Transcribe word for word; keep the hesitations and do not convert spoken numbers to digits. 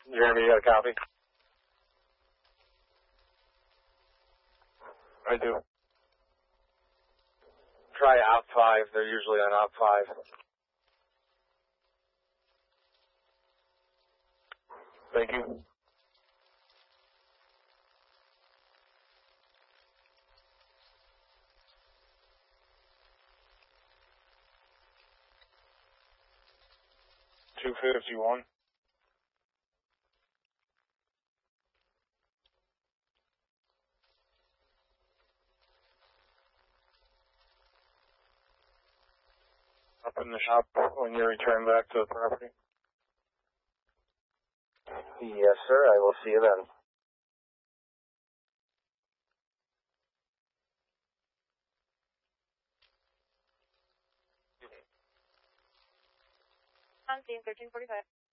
Jeremy, you got a copy? I do. Try op five. They're usually on op five. Thank you. two fifty-one. Up in the shop when you return back to the property. Yes, sir. I will see you then. On scene, thirteen forty-five.